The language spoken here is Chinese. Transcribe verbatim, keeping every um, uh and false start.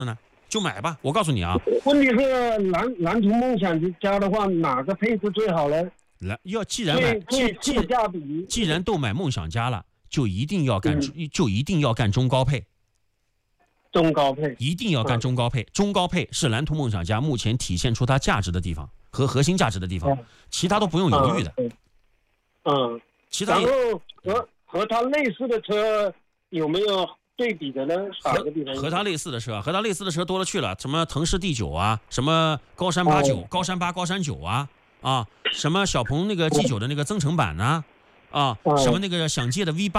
呢？就买吧。我告诉你啊， 问题是蓝蓝图梦想家的话，哪个配置最好呢？ 来，要既然买，既既性价比， 既然都买梦想家了，就一定要干， 嗯、 就一定要干中高配。 中高配一定要干中高配，嗯、中高配是蓝图梦想家目前体现出它价值的地方和核心价值的地方，嗯、其他都不用犹豫的。 嗯，嗯其他然后和和它类似的车有没有对比的呢？哪个地方？ 和它类似的车，和它类似的车多了去了，什么腾势 D 九啊，什么高山八九、哦、高山八、高山九啊，啊，什么小鹏那个 G 九的那个增程版呢、啊？啊，哦、什么那个想借的 V 八。